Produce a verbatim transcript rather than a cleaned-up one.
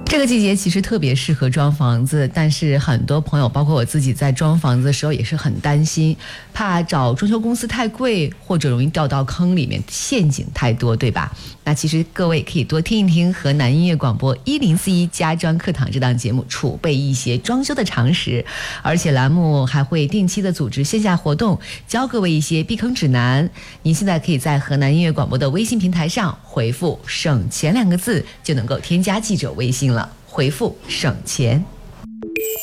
这个季节其实特别适合装房子，但是很多朋友包括我自己在装房子的时候也是很担心，怕找装修公司太贵，或者容易掉到坑里面，陷阱太多，对吧？那其实各位可以多听一听河南音乐广播一零四一家装课堂这档节目，储备一些装修的常识，而且栏目还会定期的组织线下活动，教各位一些避坑指南。您现在可以在河南音乐广播的微信平台上回复省钱两个字，就能够添加记者微信了，回复省钱。